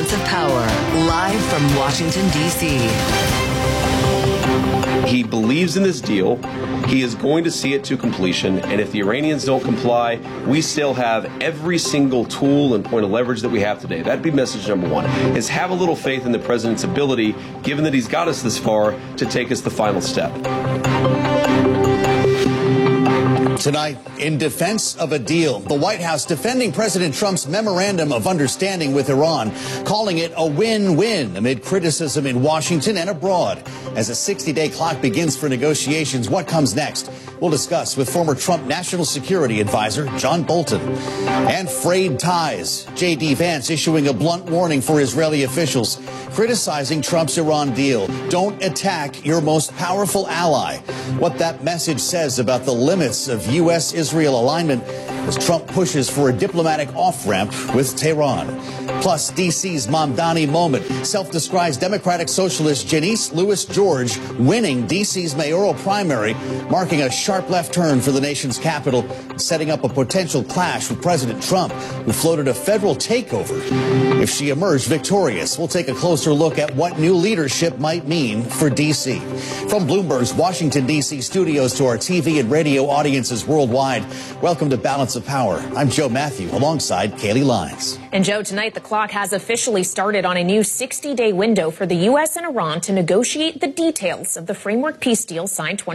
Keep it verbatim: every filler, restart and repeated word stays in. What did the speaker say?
Balance of Power, live from Washington, D C He believes in this deal. He is going to see it to completion. And if the Iranians don't comply, we still have every single tool and point of leverage that we have today. That'd be message number one, is have a little faith in the president's ability, given that he's got us this far, to take us the final step. Tonight, in defense of a deal, the White House defending President Trump's memorandum of understanding with Iran, calling it a win-win amid criticism in Washington and abroad. As a sixty-day clock begins for negotiations, what comes next? We'll discuss with former Trump National Security Advisor John Bolton. And frayed ties. J D. Vance issuing a blunt warning for Israeli officials, criticizing Trump's Iran deal. Don't attack your most powerful ally. What that message says about the limits of U S Israel alignment as Trump pushes for a diplomatic off-ramp with Tehran. Plus, D C's Mamdani moment. Self-described Democratic Socialist Janice Lewis George winning D C's mayoral primary, marking a sharp left turn for the nation's capital, setting up a potential clash with President Trump, who floated a federal takeover if she emerged victorious. We'll take a closer look at what new leadership might mean for D C. From Bloomberg's Washington, D C studios to our T V and radio audiences worldwide, welcome to Balance of Power. I'm Joe Matthew, alongside Kaylee Lyons. And Joe, tonight the clock has officially started on a new sixty-day window for the U S and Iran to negotiate the details of the framework peace deal signed twenty